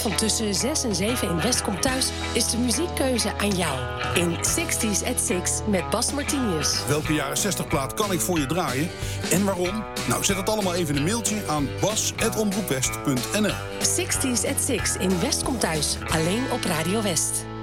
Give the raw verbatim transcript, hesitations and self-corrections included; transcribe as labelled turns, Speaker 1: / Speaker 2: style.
Speaker 1: Vanavond tussen zes en zeven in West komt thuis is de muziekkeuze aan jou. In zestig's at six met Bas Martinius.
Speaker 2: Welke jaren zestig plaat kan ik voor je draaien en waarom? Nou, zet het allemaal even in een mailtje aan bas apenstaartje omroepwest punt n l.
Speaker 1: zestig's at six in West komt thuis. Alleen op Radio West.